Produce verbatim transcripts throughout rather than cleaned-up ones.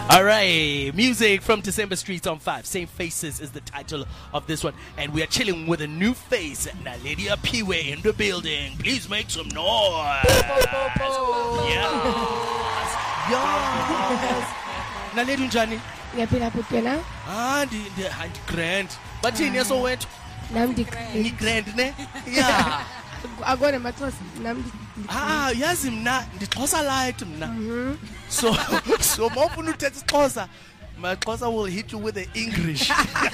All right, music from December Streets on five. Same Faces is the title of this one. And we are chilling with a new face. Naledi Aphiwe in the building. Please make some noise. Yes. Yes. Naledi Njani? Ngiyaphila futhi wena? Ah, ndi ndi ndi grand. But in yeso wethu. Nami ndi Ni grand ne? Yeah. akona mathosi nami ndi Ah, yazi mna ndixhosa light mna. So so mawufuna uthetha isiXhosa, MaXhosa will hit you with the English.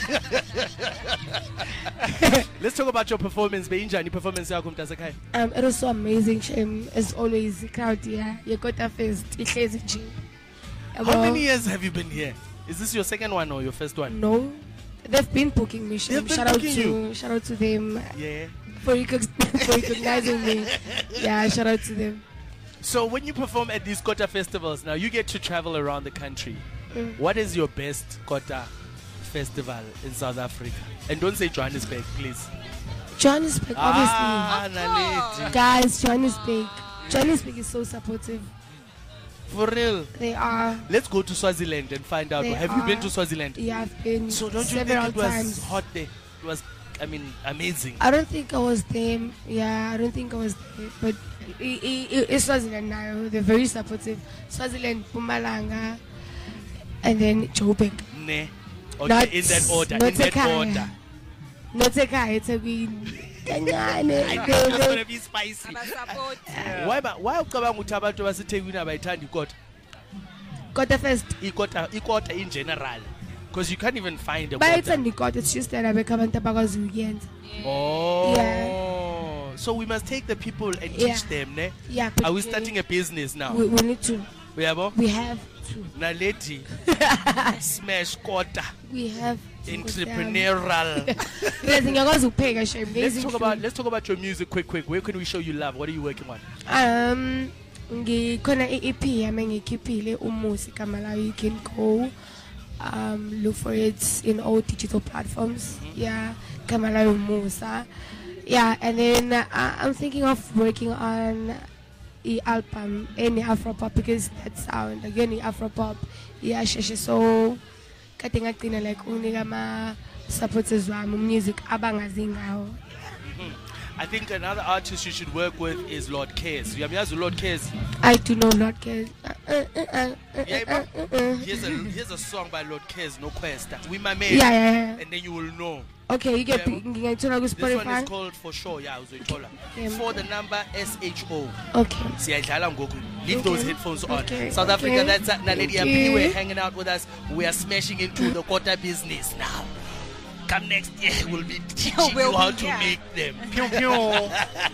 Let's talk about your performance. Beyinjani performance yakho mntasekhaya? Um, it was so amazing, Shem. As always, crowd here. You got a first. Ihlezi nje. How many years have you been here? Is this your second one or your first one? No, they've been booking me. Shem. They've been Shout out booking to you? shout out to them Yeah. for, recog- for recognizing me. Yeah, shout out to them. So when you perform at these Kota festivals, now you get to travel around the country. Mm. What is your best Kota festival in South Africa? And don't say Johannesburg, please. Johannesburg, obviously. Ah, Naledi. Guys, Johannesburg. Johannesburg is so supportive. For real. They are. Let's go to Swaziland and find out. They Have you been are. to Swaziland? Yeah, I've been So don't you several think it was times. hot there? It was, I mean, amazing. I don't think I was there. Yeah, I don't think I was there. But it, it, it's Swaziland now. They're very supportive. Swaziland, Mpumalanga, and then Joburg. Ne. Okay, Not- in that order. not In that Ekhaya. order. Not a guy, it's a win. I know it's gonna be spicy. Why ba why ucabanga ukuthi abantu baseThekwini abayithandi ikota? Got the first. Ikota ikota in general. Because you can't even find a But it's a kota. Nikot, it's just that I become a tabaga's weekend. Oh. Yeah. So we must take the people and teach Yeah. them, ne? Yeah. Are we but starting a business now? We, we need to. We have We have to. Naledi smash kota We have to. entrepreneurial. Yes, ngiyakwazi ukupheka, Shem. Let's Amazing talk food. about let's talk about your music quick quick. Where can we show you love? What are you working on? Um, ngikhona i-E P yami engikhiphile Umusi igama layo. You can go um look for it in all digital platforms. Yeah, igama layo Umusa. Yeah, and then uh, I'm thinking of working on the album any Afropop because that sound like any Afropop. Yeah, sheshe so kade ngagcina like unika ama supporters wami music abangazi ngawo. I think another artist you should work with is Lord Cares. You have Lord Cares. I do know Lord Cares. Uh, uh, uh, uh, uh, Yeah, uh, but uh, uh. here's a here's a song by Lord Cares, No Questa. We my man. Yeah, yeah, yeah. And then you will know. Okay, you get Yeah. ngiyayithola ku This one is Spotify. called For Sure. Yeah, uzoyithola. Yeah. For the number S H O. Okay. Siyadlala ngoku. Leave those Okay. headphones on. Okay. South Okay. Africa, that's uh, Naledi Thank Aphiwe you. hanging out with us. We are smashing into the Kota business now. Come next year, we'll be teaching We'll you how be to here. make them. Pew pew.